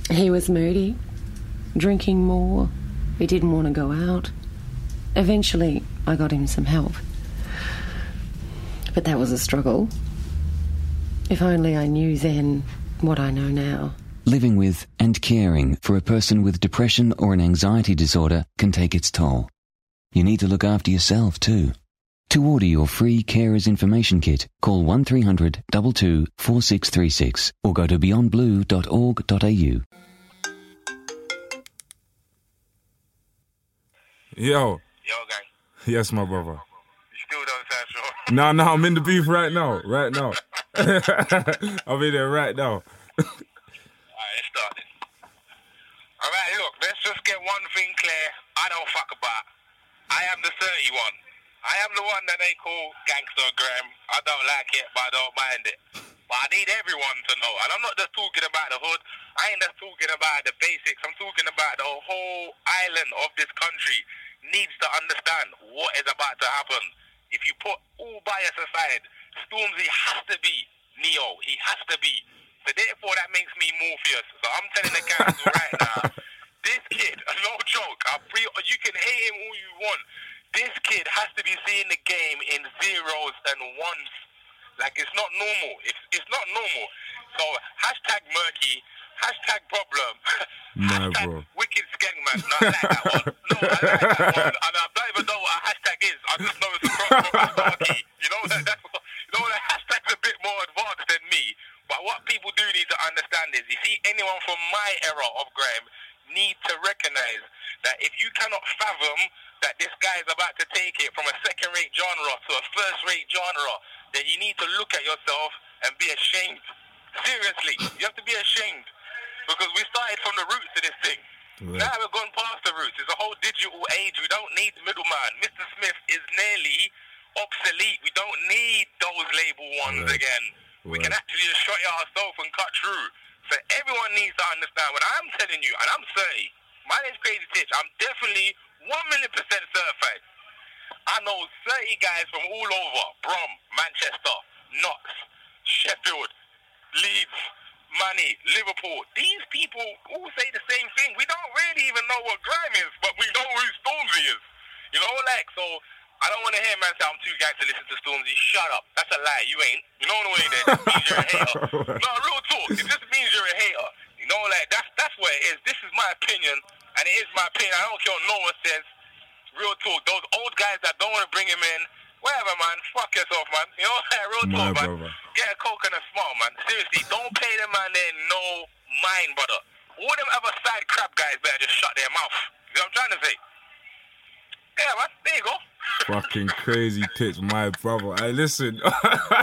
He was moody, drinking more. He didn't want to go out. Eventually, I got him some help. But that was a struggle. If only I knew then what I know now. Living with and caring for a person with depression or an anxiety disorder can take its toll. You need to look after yourself too. To order your free Carers Information Kit, call 1300 22 4636 or go to beyondblue.org.au. Yo, gang. yes, my brother. You still don't sound sure? No, I'm in the beef right now. I'll be there right now. Alright, let's start it. Alright, look, let's just get one thing clear. I don't fuck about. I am the 31. I am the one that they call Gangster Graham. I don't like it, but I don't mind it. But I need everyone to know. And I'm not just talking about the hood. I ain't just talking about the basics. I'm talking about the whole island of this country needs to understand what is about to happen. If you put all bias aside, Stormzy has to be Neo. He has to be. So therefore, that makes me Morpheus. So I'm telling the council right now, this kid, no joke, you can hate him all you want. This kid has to be seeing the game in zeros and ones. Like, it's not normal. It's not normal. So, hashtag murky, hashtag problem, hashtag bro. wicked skeng man. No, I like that one. No, I like that one. And I don't even know what a hashtag is. I just know it's a cross from murky. You know, the hashtag's a bit more advanced than me. But what people do need to understand is, you see, anyone from my era of Graham need to recognize that if you cannot fathom that this guy is about to take it from a second-rate genre to a first-rate genre, then you need to look at yourself and be ashamed. Seriously, you have to be ashamed. Because we started from the roots of this thing. Right. Now we've gone past the roots. It's a whole digital age. We don't need middleman. Mr. Smith is nearly obsolete. We don't need those label ones again. We can actually just shut it ourselves and cut through. So everyone needs to understand when I'm telling you, and I'm 30, my name's Crazy Titch, I'm definitely 1,000,000% certified. I know 30 guys from all over, Brom, Manchester, Notts, Sheffield, Leeds, Manny, Liverpool. These people all say the same thing. We don't really even know what grime is, but we know who Stormzy is. You know, like, so I don't want to hear man say I'm too gang to listen to Stormzy. Shut up. That's a lie. You ain't. You know the way that just means you're a hater. No, real talk. It just means you're a hater. You know, like, that's what it is. This is my opinion, and it is my opinion. I don't care what no one says. Real talk. Those old guys that don't want to bring him in, whatever, man. Fuck yourself, man. You know, real talk, man. Brother. Get a coke and a smile, man. Seriously, don't pay them man there no mind, brother. All them other side crap guys better just shut their mouth. You know what I'm trying to say? Yeah, man. There you go. Fucking Crazy Titch, my brother. Hey, listen.